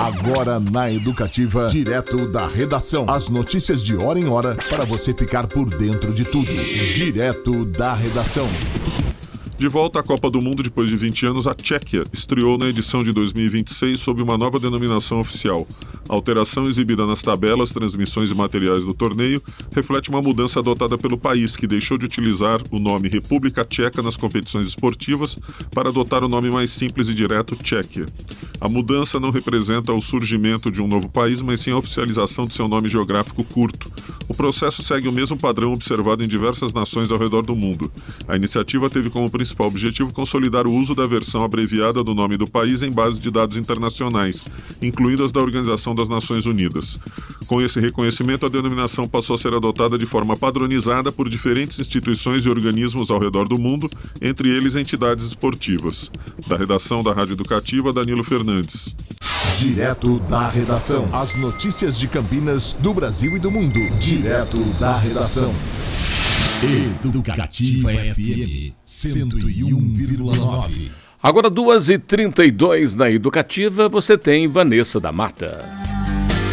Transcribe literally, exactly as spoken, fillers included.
Agora na Educativa, direto da redação. As notícias de hora em hora para você ficar por dentro de tudo. Direto da redação. De volta à Copa do Mundo depois de vinte anos, a Tchequia estreou na edição de dois mil e vinte e seis sob uma nova denominação oficial. A alteração exibida nas tabelas, transmissões e materiais do torneio reflete uma mudança adotada pelo país, que deixou de utilizar o nome República Tcheca nas competições esportivas para adotar o nome mais simples e direto, Tchequia. A mudança não representa o surgimento de um novo país, mas sim a oficialização de seu nome geográfico curto. O processo segue o mesmo padrão observado em diversas nações ao redor do mundo. A iniciativa teve como principal objetivo consolidar o uso da versão abreviada do nome do país em bases de dados internacionais, incluindo as da Organização das Nações Unidas. Com esse reconhecimento, a denominação passou a ser adotada de forma padronizada por diferentes instituições e organismos ao redor do mundo, entre eles entidades esportivas. Da redação da Rádio Educativa, Danilo Fernandes. Direto da redação. As notícias de Campinas, do Brasil e do mundo. Direto da redação. Educativa F M cento e um vírgula nove. Agora duas e trinta e dois na Educativa, você tem Vanessa da Mata.